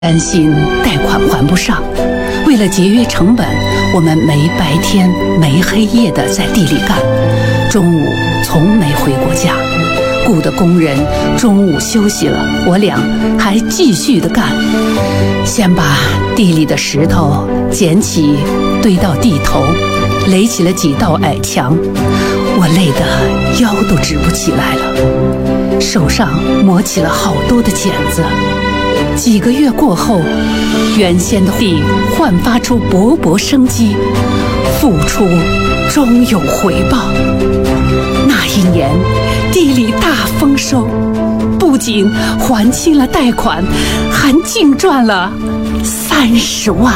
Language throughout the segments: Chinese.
担心贷款还不上，为了节约成本，我们没白天没黑夜的在地里干，中午从没回过家。雇的工人中午休息了，我俩还继续的干，先把地里的石头捡起堆到地头，垒起了几道矮墙，我累得腰都直不起来了，手上磨起了好多的茧子。几个月过后，原先的地焕发出勃勃生机，付出终有回报。那一年，地里大丰收，不仅还清了贷款，还净赚了30万。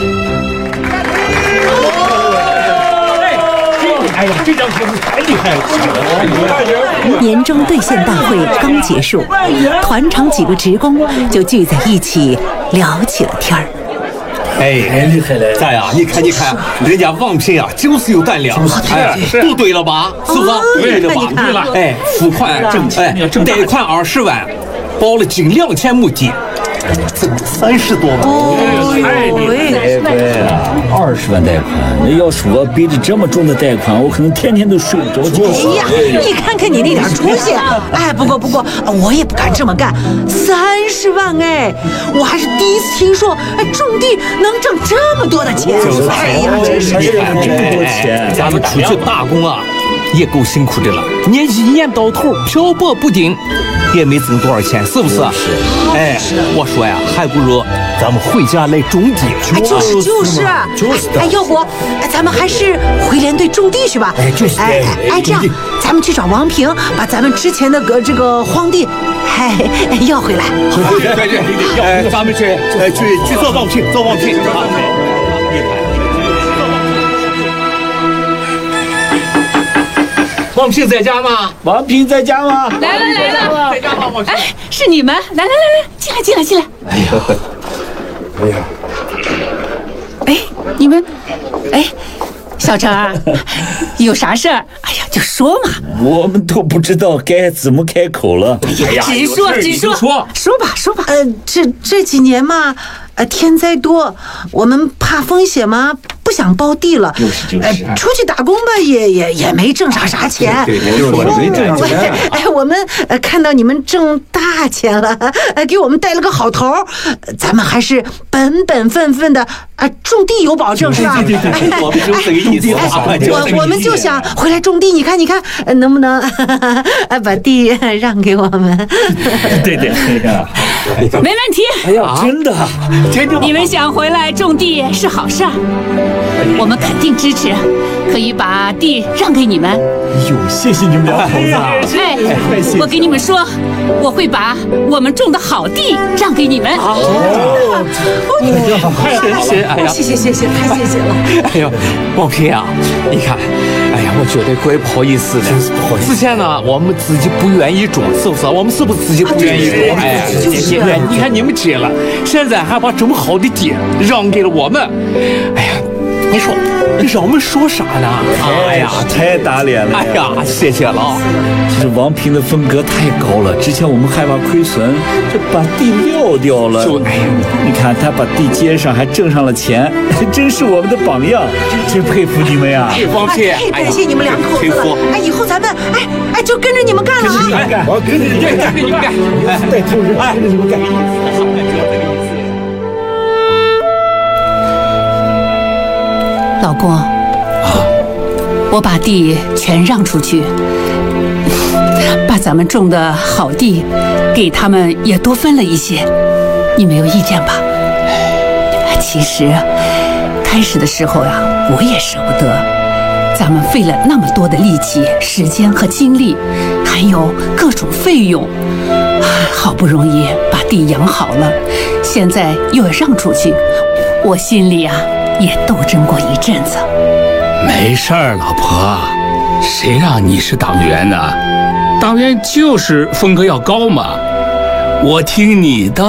哎呀，这张图太厉害了！ 年终兑现大会刚结束，团场几个职工就聚在一起聊起了天儿。 哎，厉害了！咋呀？你看，人家王平啊，就是有胆量。哎，都对了吧？是不是？对了吧？对了。哎，付款贷款20万，包了近2000亩地。挣30多万， 太厉害了 ！20万贷款，那要是我背着这么重的贷款，我可能天天都睡不着觉。 哎呀，你看看你那点出息！哎，不过，我也不敢这么干。30万哎，我还是第一次听说，种地能挣这么多的钱。哎呀，真是这么多钱！ 咱们出去打工啊，也够辛苦的了。年一年到头漂泊不定，也没挣多少钱，是不是？哎，我说呀，还不如咱们回家来种地。 就是。哎，要不咱们还是回连队种地去吧？ 哎，就是。 哎，这样，咱们去找王平，把咱们之前的这个荒地，要回来。 对，咱们去做王平，做王平。王平在家吗？ 王平在家吗？ 来了， 在家吗？王平。 哎，是你们，来，进来。 哎呀， 哎，你们，哎，小成啊，有啥事儿？哎呀，就说嘛。 我们都不知道该怎么开口了。 哎呀，直说吧。 这几年嘛，天灾多，我们怕风险嘛，不想包地了。 就是。 出去打工吧，也没挣啥钱。 对，没挣钱。 哎，我们看到你们挣大钱了，给我们带了个好头，咱们还是本分的种地有保证，是吧？ 对，我们就这个意思。 我们就想回来种地，你看，能不能把地让给我们？ 对， 没问题。 哎呀，真的， 你们想回来种地是好事儿，我们肯定支持，可以把地让给你们。 哟，谢谢你们两口子。 哎，我跟你们说，我会把我们种的好地让给你们。 谢谢，太谢谢了。 哎呦，王平啊，你看，哎呀，我觉得怪不好意思的。之前呢，我们自己不愿意种，是不是？我们是不是自己不愿意种？哎，你看你们这了，现在还把这么好的地让给了我们，哎呀，你说让我们说啥呢？ 哎呀，太打脸了！ 哎呀，谢谢了。 其实王平的风格太高了，之前我们害怕亏损，就把地撂掉了。 哎呀， 你看他把地接上，还挣上了钱，真是我们的榜样，真佩服你们呀！ 王平， 太感谢你们两口子了。哎，以后咱们就跟着你们干了啊！ 我跟着你们干，带头人，跟着你们干。 老公，我把地全让出去，把咱们种的好地给他们也多分了一些，你没有意见吧？其实开始的时候呀，我也舍不得，咱们费了那么多的力气、时间和精力，还有各种费用，好不容易把地养好了，现在又要让出去，我心里呀也斗争过一阵子。 没事儿，老婆，谁让你是党员呢？党员就是风格要高嘛，我听你的。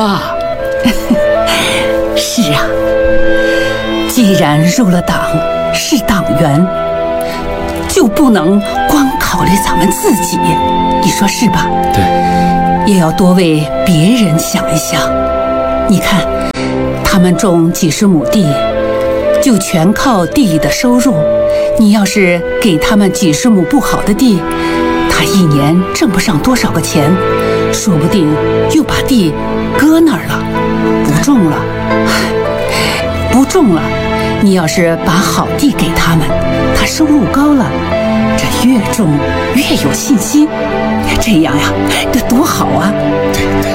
是啊，既然入了党，是党员，就不能光考虑咱们自己，你说是吧？ 对， 也要多为别人想一想。 你看，他们种几十亩地，就全靠地里的收入。你要是给他们几十亩不好的地，他一年挣不上多少个钱，说不定又把地搁那儿了，不种了。不种了，你要是把好地给他们，他收入高了，这越种越有信心，这样呀，这多好啊！ 对对。